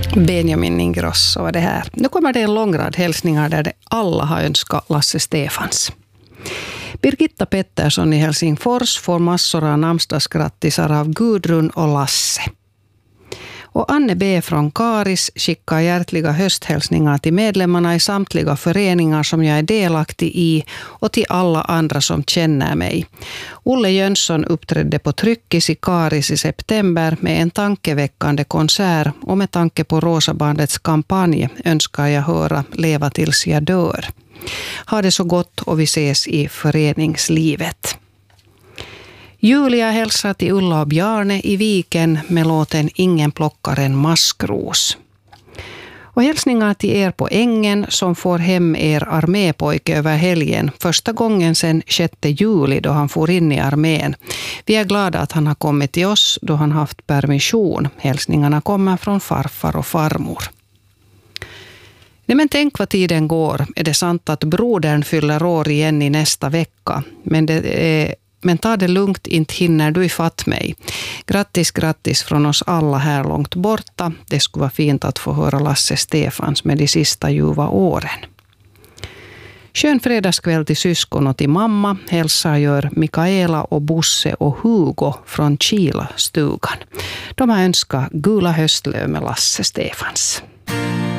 Benjamin Ingrosso var det här. Nu kommer det en lång rad hälsningar där det alla har önskat Lasse Stefans. Birgitta Pettersson i Helsingfors får massor av namnsdagsgrattisar av Gudrun och Lasse. Och Anne B. från Karis skickar hjärtliga hösthälsningar till medlemmarna i samtliga föreningar som jag är delaktig i och till alla andra som känner mig. Olle Jönsson uppträdde på Tryckis i Karis i september med en tankeväckande konsert och med tanke på Rosabandets kampanj önskar jag höra Leva tills jag dör. Ha det så gott och vi ses i föreningslivet. Julia hälsar till Ulla och Bjarne i Viken med låten Ingen plockar en maskros. Och hälsningar till er på Ängen som får hem er armépojke över helgen. Första gången sedan 6 juli då han får in i armén. Vi är glada att han har kommit till oss då han haft permission. Hälsningarna kommer från farfar och farmor. Nej, men tänk vad tiden går. Är det sant att brodern fyller år igen i nästa vecka? Men ta det lugnt, inte hinner du ifatt mig. Grattis från oss alla här långt borta. Det skulle vara fint att få höra Lasse Stefans med de sista ljuva åren. Skön fredagskväll till syskon och till mamma. Hälsa gör Mikaela och Bosse och Hugo från Kila stugan. De har önskat Gula höstlöv med Lasse Stefans.